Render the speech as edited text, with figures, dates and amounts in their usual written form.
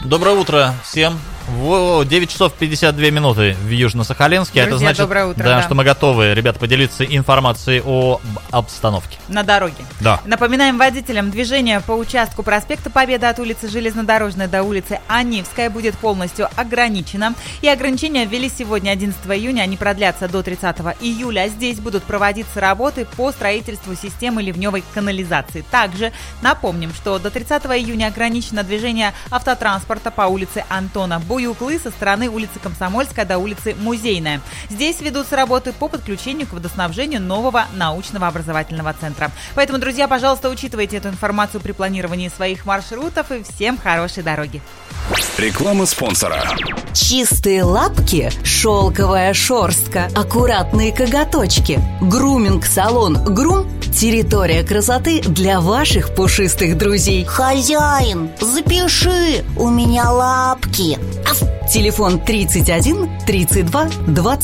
Доброе утро всем. 9 часов 52 минуты в Южно-Сахалинске. Друзья, это значит, доброе утро, да, что мы готовы, ребята, поделиться информацией о обстановке на дороге. Да. Напоминаем водителям, движение по участку проспекта Победы от улицы Железнодорожной до улицы Анивская будет полностью ограничено. И ограничения ввели сегодня, 11 июня. Они продлятся до 30 июля. Здесь будут проводиться работы по строительству системы ливневой канализации. Также напомним, что до 30 июня ограничено движение автотранспорта по улице Антона Буюклы со стороны улицы Комсомольская до улицы Музейная. Здесь ведутся работы по подключению к водоснабжению нового научного образовательного центра. Поэтому, друзья, пожалуйста, учитывайте эту информацию при планировании своих маршрутов, и всем хорошей дороги. Реклама спонсора. Чистые лапки, шелковая шерстка, аккуратные коготочки. Груминг-салон «Грум» – территория красоты для ваших пушистых друзей. Хозяин, запиши, у меня лапки. Телефон 31 32 20.